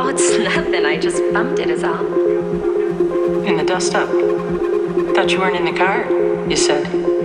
it's nothing. I just bumped it is all. In the dust up. Thought you weren't in the car, you said.